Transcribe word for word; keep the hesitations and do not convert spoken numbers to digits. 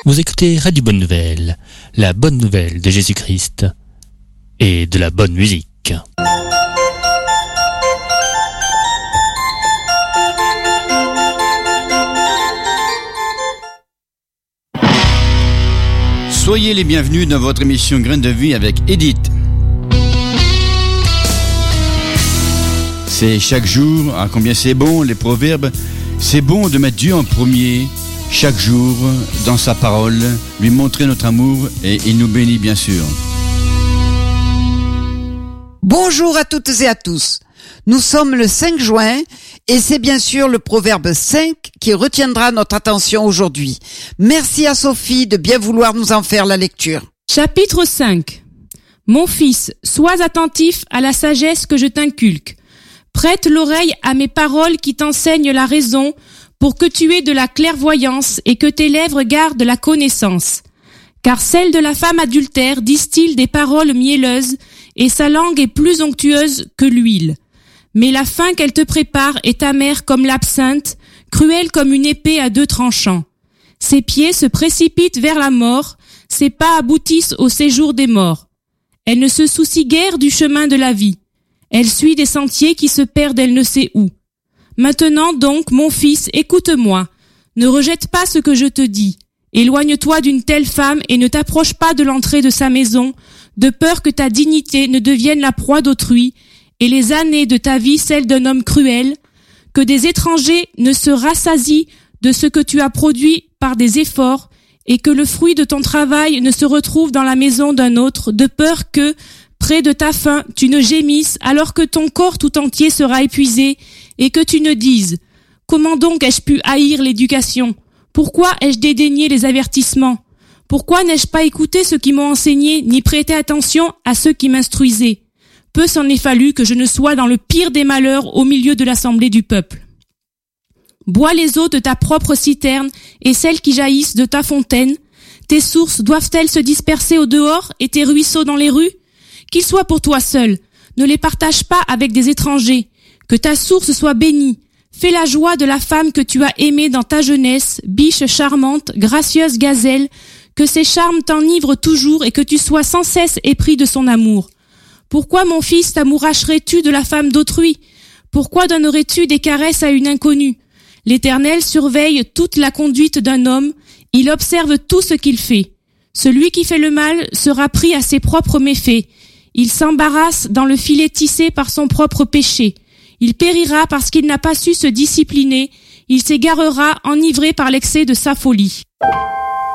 Vous écoutez Radio Bonne Nouvelle, la bonne nouvelle de Jésus-Christ et de la bonne musique. Soyez les bienvenus dans votre émission Graines de Vie avec Edith. C'est chaque jour, ah combien c'est bon, les proverbes. C'est bon de mettre Dieu en premier, chaque jour, dans sa parole, lui montrer notre amour et il nous bénit bien sûr. Bonjour à toutes et à tous. Nous sommes le cinq juin et c'est bien sûr le proverbe cinq qui retiendra notre attention aujourd'hui. Merci à Sophie de bien vouloir nous en faire la lecture. Chapitre cinq. Mon fils, sois attentif à la sagesse que je t'inculque. Prête l'oreille à mes paroles qui t'enseignent la raison pour que tu aies de la clairvoyance et que tes lèvres gardent la connaissance. Car celle de la femme adultère distille des paroles mielleuses et sa langue est plus onctueuse que l'huile. Mais la fin qu'elle te prépare est amère comme l'absinthe, cruelle comme une épée à deux tranchants. Ses pieds se précipitent vers la mort, ses pas aboutissent au séjour des morts. Elle ne se soucie guère du chemin de la vie. Elle suit des sentiers qui se perdent elle ne sait où. Maintenant donc, mon fils, écoute-moi. Ne rejette pas ce que je te dis. Éloigne-toi d'une telle femme et ne t'approche pas de l'entrée de sa maison, de peur que ta dignité ne devienne la proie d'autrui, et les années de ta vie celles d'un homme cruel, que des étrangers ne se rassasient de ce que tu as produit par des efforts, et que le fruit de ton travail ne se retrouve dans la maison d'un autre, de peur que, près de ta faim, tu ne gémisses alors que ton corps tout entier sera épuisé, et que tu ne dises « Comment donc ai-je pu haïr l'éducation ? Pourquoi ai-je dédaigné les avertissements ? Pourquoi n'ai-je pas écouté ceux qui m'ont enseigné, ni prêté attention à ceux qui m'instruisaient ? Peu s'en est fallu que je ne sois dans le pire des malheurs au milieu de l'assemblée du peuple. Bois les eaux de ta propre citerne et celles qui jaillissent de ta fontaine. Tes sources doivent-elles se disperser au dehors et tes ruisseaux dans les rues ? Qu'ils soient pour toi seul, ne les partage pas avec des étrangers. Que ta source soit bénie. Fais la joie de la femme que tu as aimée dans ta jeunesse, biche charmante, gracieuse gazelle, que ses charmes t'enivrent toujours et que tu sois sans cesse épris de son amour. Pourquoi, mon fils, t'amouracherais-tu de la femme d'autrui ? Pourquoi donnerais-tu des caresses à une inconnue ? L'Éternel surveille toute la conduite d'un homme, il observe tout ce qu'il fait. Celui qui fait le mal sera pris à ses propres méfaits. Il s'embarrasse dans le filet tissé par son propre péché. Il périra parce qu'il n'a pas su se discipliner. Il s'égarera enivré par l'excès de sa folie.